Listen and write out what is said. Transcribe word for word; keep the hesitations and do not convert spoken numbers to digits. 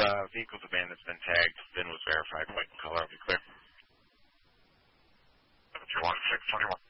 uh, vehicle domain that's been tagged. V I N was verified. White and color. I'll be clear. two one six twenty-one.